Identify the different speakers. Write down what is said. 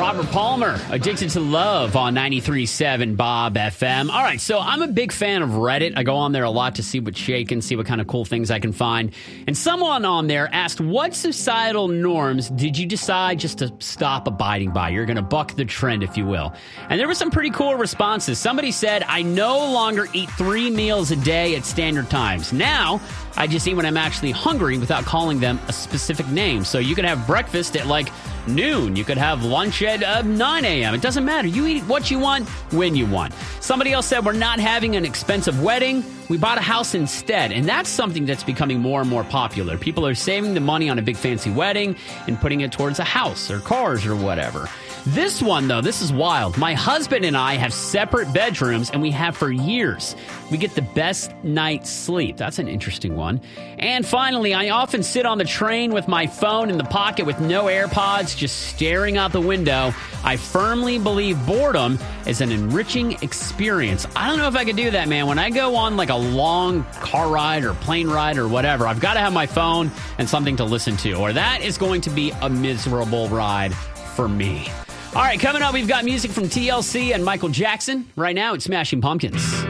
Speaker 1: Robert Palmer, Addicted to Love on 93.7 Bob FM. All right, so I'm a big fan of Reddit. I go on there a lot to see what's shaking, see what kind of cool things I can find. And someone on there asked, what societal norms did you decide just to stop abiding by? You're going to buck the trend, if you will. And there were some pretty cool responses. Somebody said, I no longer eat 3 meals a day at standard times. Now, I just eat when I'm actually hungry without calling them a specific name. So you could have breakfast at like noon. You could have lunch at 9 a.m. It doesn't matter. You eat what you want, when you want. Somebody else said, we're not having an expensive wedding. We bought a house instead. And that's something that's becoming more and more popular. People are saving the money on a big fancy wedding and putting it towards a house or cars or whatever. This one, though, this is wild. My husband and I have separate bedrooms, and we have for years. We get the best night's sleep. That's an interesting one. And finally, I often sit on the train with my phone in the pocket with no AirPods, just staring out the window. I firmly believe boredom is an enriching experience. I don't know if I could do that, man. When I go on like a long car ride or plane ride or whatever, I've got to have my phone and something to listen to, or that is going to be a miserable ride for me. All right, coming up, we've got music from TLC and Michael Jackson. Right now, it's Smashing Pumpkins.